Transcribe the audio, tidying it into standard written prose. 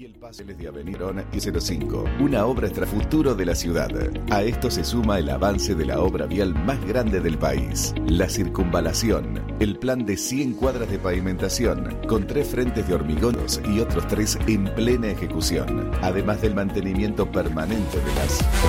y el Paso de Avenida Perón y 05, una obra extrafuturo de la ciudad. A esto se suma el avance de la obra vial más grande del país, la circunvalación, el plan de 100 cuadras de pavimentación, con 3 frentes de hormigón y otros 3 en plena ejecución, además del mantenimiento permanente de las